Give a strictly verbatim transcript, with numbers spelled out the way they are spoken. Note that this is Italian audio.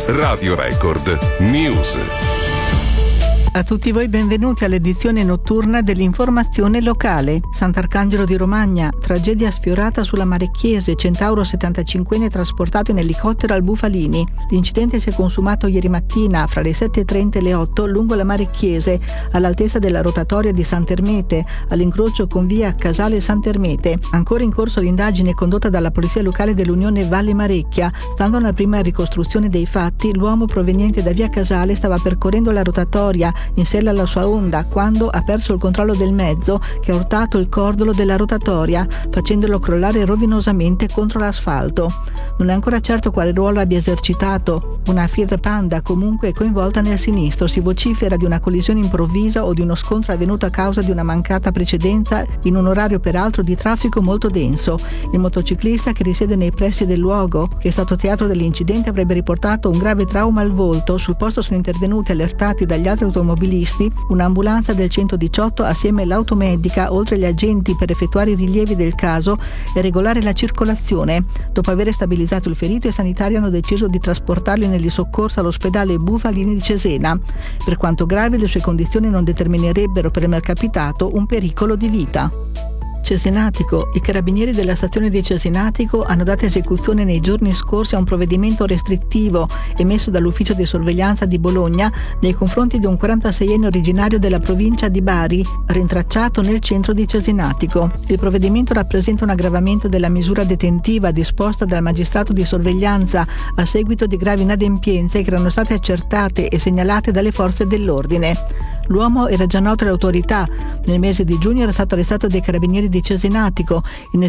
Radio Record News. A tutti voi benvenuti all'edizione notturna dell'informazione locale. Sant'Arcangelo di Romagna, tragedia sfiorata sulla Marecchiese, Centauro settantacinquenne trasportato in elicottero al Bufalini. L'incidente si è consumato ieri mattina fra le sette e trenta e le otto lungo la Marecchiese, all'altezza della rotatoria di Sant'Ermete, all'incrocio con via Casale Sant'Ermete. Ancora in corso l'indagine condotta dalla Polizia Locale dell'Unione Valle Marecchia. Stando alla prima ricostruzione dei fatti, l'uomo proveniente da via Casale stava percorrendo la rotatoria in sella alla sua Honda quando ha perso il controllo del mezzo, che ha urtato il cordolo della rotatoria facendolo crollare rovinosamente contro l'asfalto. Non è ancora certo quale ruolo abbia esercitato. Una Fiat Panda comunque è coinvolta nel sinistro. Si vocifera di una collisione improvvisa o di uno scontro avvenuto a causa di una mancata precedenza in un orario peraltro di traffico molto denso. Il motociclista, che risiede nei pressi del luogo, che è stato teatro dell'incidente, avrebbe riportato un grave trauma al volto. Sul posto sono intervenuti, allertati dagli altri automobilisti, un'ambulanza del centodiciotto assieme all'automedica, oltre agli agenti per effettuare i rilievi del caso e regolare la circolazione. Dopo aver stabilizzato il ferito, i sanitari hanno deciso di trasportarli negli soccorsi all'ospedale Bufalini di Cesena. Per quanto gravi, le sue condizioni non determinerebbero per il malcapitato un pericolo di vita. Cesenatico. I carabinieri della stazione di Cesenatico hanno dato esecuzione nei giorni scorsi a un provvedimento restrittivo emesso dall'ufficio di sorveglianza di Bologna nei confronti di un quarantaseienne originario della provincia di Bari, rintracciato nel centro di Cesenatico. Il provvedimento rappresenta un aggravamento della misura detentiva disposta dal magistrato di sorveglianza a seguito di gravi inadempienze che erano state accertate e segnalate dalle forze dell'ordine. L'uomo era già noto alle autorità. Nel mese di giugno era stato arrestato dai carabinieri di Cesenatico in